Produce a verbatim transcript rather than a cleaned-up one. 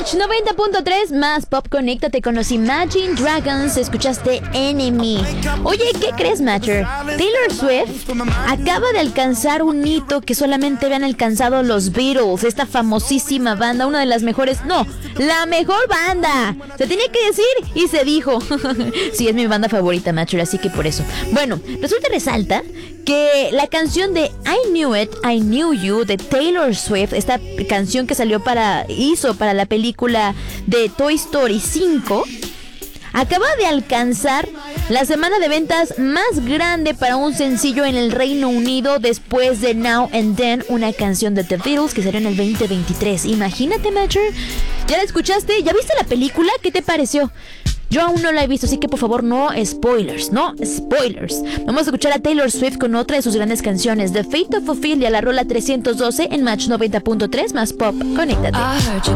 Match noventa punto tres más Pop, conéctate con los Imagine Dragons. Escuchaste Enemy. Oye, ¿qué crees, Matcher? Taylor Swift acaba de alcanzar un hito que solamente habían alcanzado los Beatles, esta famosísima banda, una de las mejores, no, la mejor banda. Se tenía que decir y se dijo. Sí, es mi banda favorita, Matcher, así que por eso. Bueno, resulta resalta que la canción de I Knew It, I Knew You de Taylor Swift, esta canción que salió para, hizo para la película de Toy Story cinco, acaba de alcanzar la semana de ventas más grande para un sencillo en el Reino Unido después de Now and Then, una canción de The Beatles que salió en el veinte veintitrés. Imagínate, Matcher. ¿Ya la escuchaste? ¿Ya viste la película? ¿Qué te pareció? Yo aún no la he visto, así que por favor no spoilers, no spoilers. Vamos a escuchar a Taylor Swift con otra de sus grandes canciones, The Fate of Ophelia, la rola trescientos doce en Match noventa punto tres más Pop. Conéctate.